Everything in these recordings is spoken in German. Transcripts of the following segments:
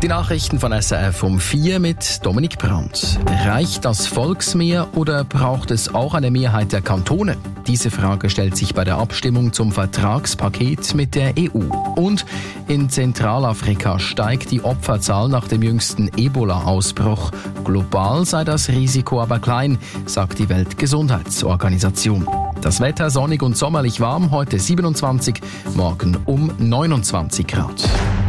Die Nachrichten von SRF um 4 mit Dominik Brandt. Reicht das Volksmehr oder braucht es auch eine Mehrheit der Kantone? Diese Frage stellt sich bei der Abstimmung zum Vertragspaket mit der EU. Und in Zentralafrika steigt die Opferzahl nach dem jüngsten Ebola-Ausbruch. Global sei das Risiko aber klein, sagt die Weltgesundheitsorganisation. Das Wetter sonnig und sommerlich warm, heute 27, morgen um 29 Grad.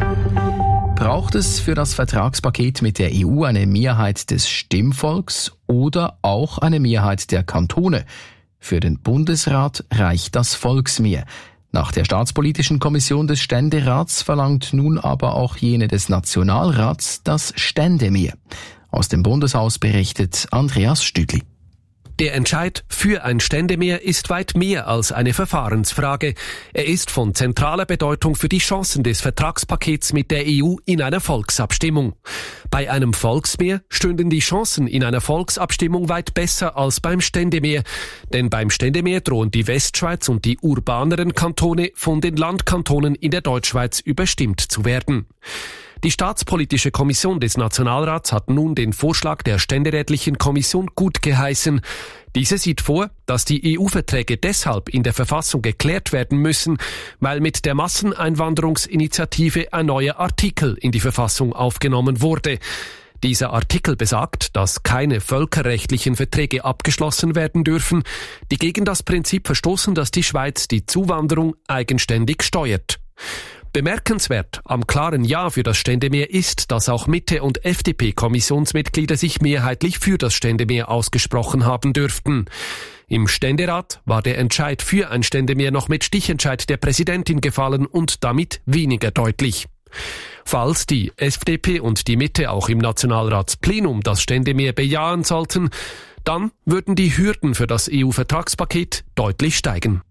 Braucht es für das Vertragspaket mit der EU eine Mehrheit des Stimmvolks oder auch eine Mehrheit der Kantone? Für den Bundesrat reicht das Volksmehr. Nach der Staatspolitischen Kommission des Ständerats verlangt nun aber auch jene des Nationalrats das Ständemehr. Aus dem Bundeshaus berichtet Andreas Stüdli. Der Entscheid für ein Ständemehr ist weit mehr als eine Verfahrensfrage. Er ist von zentraler Bedeutung für die Chancen des Vertragspakets mit der EU in einer Volksabstimmung. Bei einem Volksmehr stünden die Chancen in einer Volksabstimmung weit besser als beim Ständemehr. Denn beim Ständemehr drohen die Westschweiz und die urbaneren Kantone von den Landkantonen in der Deutschschweiz überstimmt zu werden. Die Staatspolitische Kommission des Nationalrats hat nun den Vorschlag der Ständerätlichen Kommission gut geheißen. Diese sieht vor, dass die EU-Verträge deshalb in der Verfassung geklärt werden müssen, weil mit der Masseneinwanderungsinitiative ein neuer Artikel in die Verfassung aufgenommen wurde. Dieser Artikel besagt, dass keine völkerrechtlichen Verträge abgeschlossen werden dürfen, die gegen das Prinzip verstoßen, dass die Schweiz die Zuwanderung eigenständig steuert. Bemerkenswert am klaren Ja für das Ständemehr ist, dass auch Mitte- und FDP-Kommissionsmitglieder sich mehrheitlich für das Ständemehr ausgesprochen haben dürften. Im Ständerat war der Entscheid für ein Ständemehr noch mit Stichentscheid der Präsidentin gefallen und damit weniger deutlich. Falls die FDP und die Mitte auch im Nationalratsplenum das Ständemehr bejahen sollten, dann würden die Hürden für das EU-Vertragspaket deutlich steigen.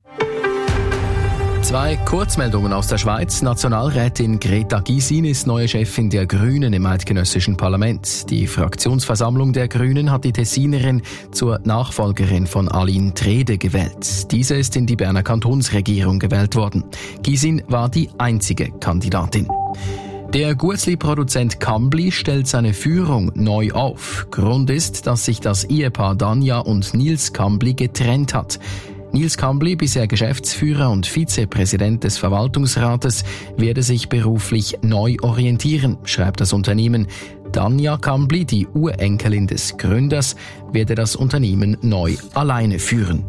2 Kurzmeldungen aus der Schweiz. Nationalrätin Greta Gysin ist neue Chefin der Grünen im eidgenössischen Parlament. Die Fraktionsversammlung der Grünen hat die Tessinerin zur Nachfolgerin von Aline Trede gewählt. Diese ist in die Berner Kantonsregierung gewählt worden. Gysin war die einzige Kandidatin. Der Guetzli-Produzent Kambli stellt seine Führung neu auf. Grund ist, dass sich das Ehepaar Danja und Nils Kambli getrennt hat. Nils Kambli, bisher Geschäftsführer und Vizepräsident des Verwaltungsrates, werde sich beruflich neu orientieren, schreibt das Unternehmen. Danja Kambli, die Urenkelin des Gründers, werde das Unternehmen neu alleine führen.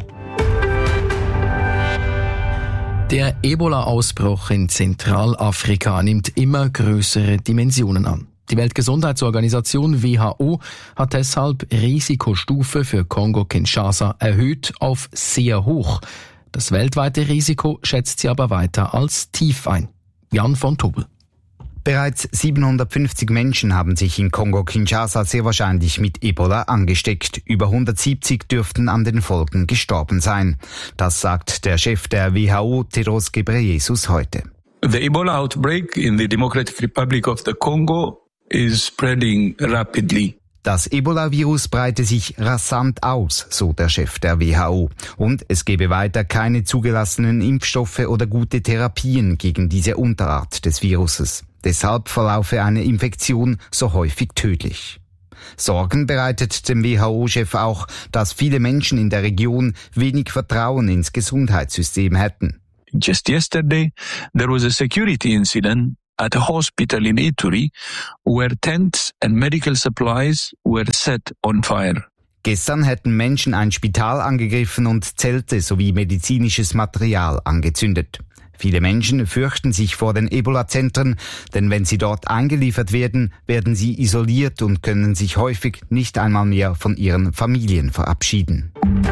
Der Ebola-Ausbruch in Zentralafrika nimmt immer größere Dimensionen an. Die Weltgesundheitsorganisation WHO hat deshalb Risikostufe für Kongo-Kinshasa erhöht auf sehr hoch. Das weltweite Risiko schätzt sie aber weiter als tief ein. Jan von Tobel. Bereits 750 Menschen haben sich in Kongo-Kinshasa sehr wahrscheinlich mit Ebola angesteckt. Über 170 dürften an den Folgen gestorben sein. Das sagt der Chef der WHO, Tedros Ghebreyesus, heute. The Ebola outbreak in the Democratic Republic of the Congo is spreading rapidly. Das Ebola-Virus breite sich rasant aus, so der Chef der WHO. Und es gebe weiter keine zugelassenen Impfstoffe oder gute Therapien gegen diese Unterart des Viruses. Deshalb verlaufe eine Infektion so häufig tödlich. Sorgen bereitet dem WHO-Chef auch, dass viele Menschen in der Region wenig Vertrauen ins Gesundheitssystem hätten. Just yesterday, there was a security incident at a hospital in Ituri where tents and medical supplies were set on fire. Gestern hätten Menschen ein Spital angegriffen und Zelte sowie medizinisches Material angezündet. Viele Menschen fürchten sich vor den Ebola-Zentren, denn wenn sie dort eingeliefert werden, werden sie isoliert und können sich häufig nicht einmal mehr von ihren Familien verabschieden.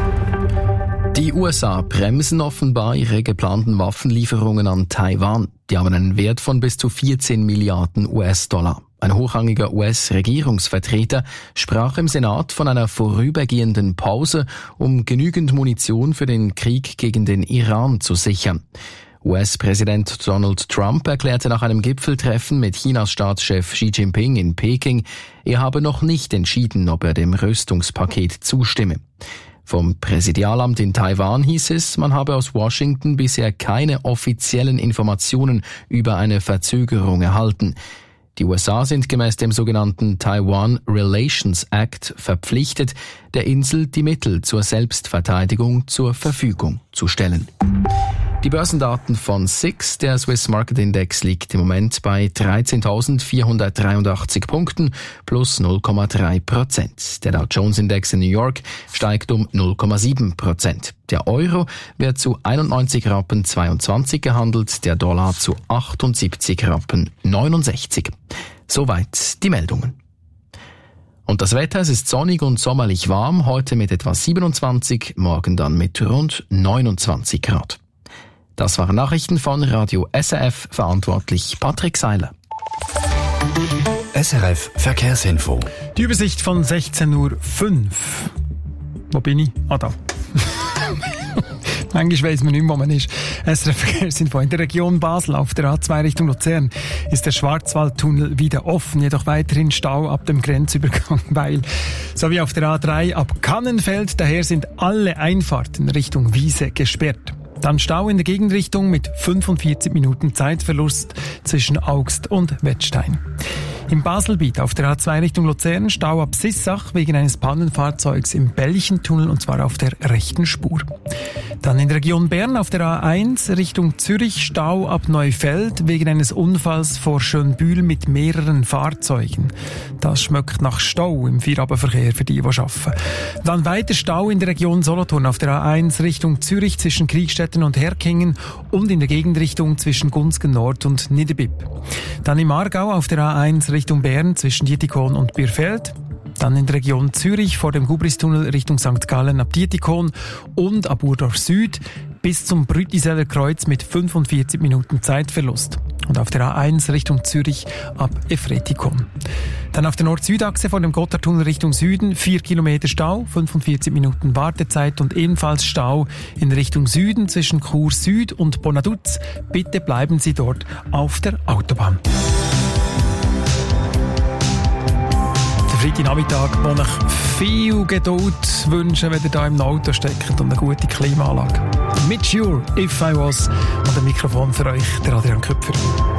Die USA bremsen offenbar ihre geplanten Waffenlieferungen an Taiwan. Die haben einen Wert von bis zu 14 Milliarden US-Dollar. Ein hochrangiger US-Regierungsvertreter sprach im Senat von einer vorübergehenden Pause, um genügend Munition für den Krieg gegen den Iran zu sichern. US-Präsident Donald Trump erklärte nach einem Gipfeltreffen mit Chinas Staatschef Xi Jinping in Peking, er habe noch nicht entschieden, ob er dem Rüstungspaket zustimme. Vom Präsidialamt in Taiwan hieß es, man habe aus Washington bisher keine offiziellen Informationen über eine Verzögerung erhalten. Die USA sind gemäß dem sogenannten Taiwan Relations Act verpflichtet, der Insel die Mittel zur Selbstverteidigung zur Verfügung zu stellen. Die Börsendaten von SIX, der Swiss Market Index, liegt im Moment bei 13.483 Punkten plus 0,3%. Der Dow Jones Index in New York steigt um 0,7%. Der Euro wird zu 91 Rappen 22 gehandelt, der Dollar zu 78 Rappen 69. Soweit die Meldungen. Und das Wetter, es ist sonnig und sommerlich warm, heute mit etwa 27, morgen dann mit rund 29 Grad. Das waren Nachrichten von Radio SRF, verantwortlich Patrick Seiler. SRF Verkehrsinfo. Die Übersicht von 16.05 Uhr. Wo bin ich? Da. Manchmal weiss man nicht mehr, wo man ist. SRF Verkehrsinfo. In der Region Basel auf der A2 Richtung Luzern ist der Schwarzwaldtunnel wieder offen, jedoch weiterhin Stau ab dem Grenzübergang Weil. Sowie auf der A3 ab Kannenfeld, daher sind alle Einfahrten Richtung Wiese gesperrt. Dann Stau in der Gegenrichtung mit 45 Minuten Zeitverlust zwischen Augst und Wettstein. Im Baselbiet auf der A2 Richtung Luzern Stau ab Sissach wegen eines Pannenfahrzeugs im Belchentunnel und zwar auf der rechten Spur. Dann in der Region Bern auf der A1 Richtung Zürich Stau ab Neufeld wegen eines Unfalls vor Schönbühl mit mehreren Fahrzeugen. Das schmeckt nach Stau im Feierabendverkehr für die arbeiten. Dann weiter Stau in der Region Solothurn auf der A1 Richtung Zürich zwischen Kriegstetten und Herkingen und in der Gegenrichtung zwischen Gunzgen Nord und Niederbipp. Dann im Aargau auf der A1 Richtung Bern zwischen Dietikon und Bierfeld. Dann in der Region Zürich vor dem Gubristunnel Richtung St. Gallen ab Dietikon und ab Urdorf Süd bis zum Brütiseller Kreuz mit 45 Minuten Zeitverlust. Und auf der A1 Richtung Zürich ab Efretikon. Dann auf der Nord-Süd-Achse vor dem Gotthardtunnel Richtung Süden 4 Kilometer Stau, 45 Minuten Wartezeit und ebenfalls Stau in Richtung Süden zwischen Chur Süd und Bonaduz. Bitte bleiben Sie dort auf der Autobahn. Freitagnachmittag, wo ich viel Geduld wünsche, wenn ihr da im Auto steckt und eine gute Klimaanlage. Mit Sure, If I Was, und ein Mikrofon für euch, der Adrian Köpfer.